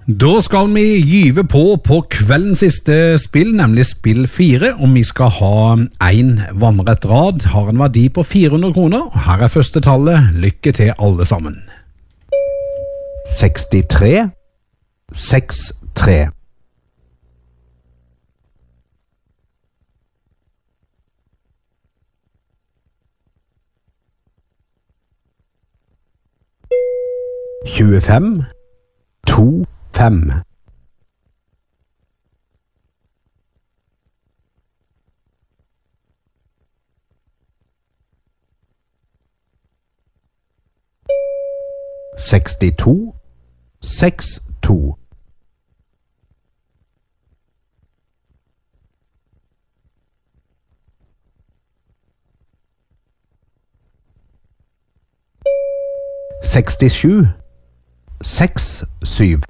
Da skal vi gyve på kveldens siste spill, nemlig spill 4, og vi skal ha en vannrett rad, har en verdi på 400 kroner. Her er første tallet, lykke til alle sammen. 63, 63. 25, 2, 5. 62, 6, 2. 67, 6, 7.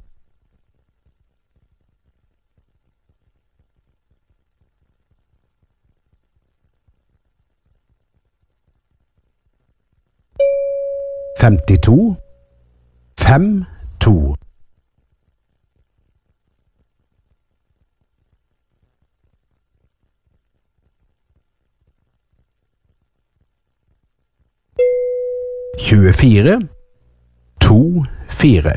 52, 5, 2. 24, 2, 4.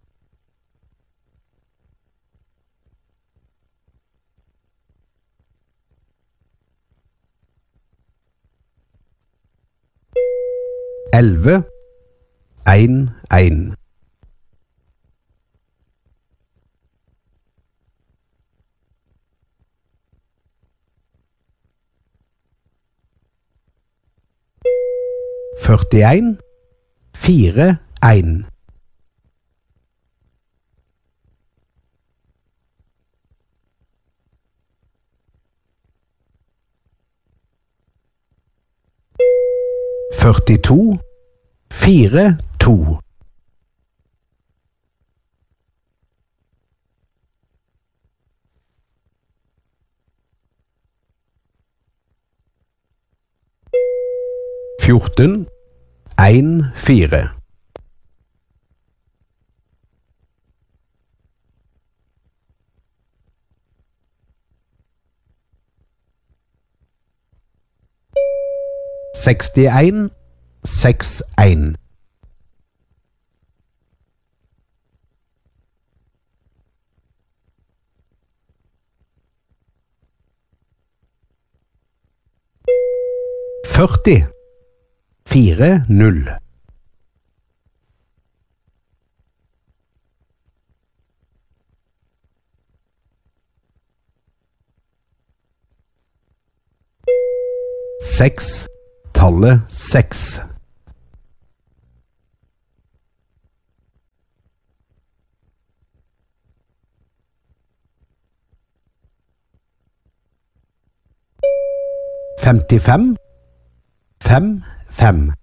11, 1, 1. 41, 4, 1. 42, 4, 2. 14, 1, 4. 61, 6, 1. 40, 4, 0. 6, tallet 6. 55, 5, 5.